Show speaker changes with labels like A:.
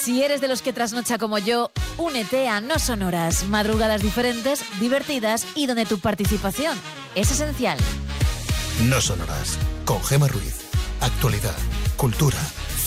A: Si eres de los que trasnocha como yo, únete a No Sonoras, madrugadas diferentes, divertidas y donde tu participación es esencial.
B: No Sonoras, con Gemma Ruiz. Actualidad, cultura,